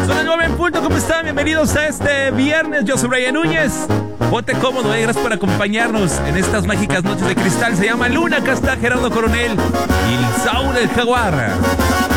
Son las 9 en punto, ¿cómo están? Bienvenidos a este viernes, yo soy Brian Núñez. Ponte cómodo, gracias por acompañarnos en estas mágicas noches de cristal. Se llama Luna, acá está Gerardo Coronel y el Saúl el Jaguar.